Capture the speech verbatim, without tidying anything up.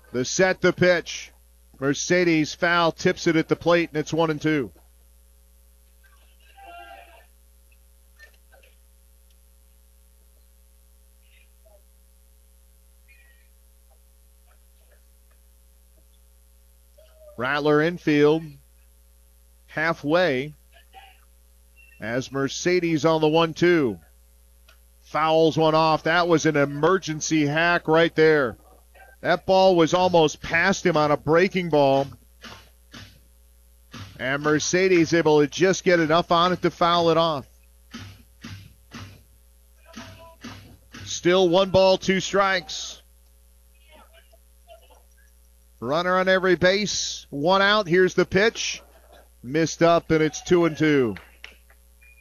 The set, the pitch. Mercedes foul, tips it at the plate, and it's one and two. Rattler infield, halfway, as Mercedes on the one two. Fouls one off. That was an emergency hack right there. That ball was almost past him on a breaking ball. And Mercedes able to just get enough on it to foul it off. Still one ball, two strikes. Runner on every base. One out. Here's the pitch. Missed up, and it's two and two.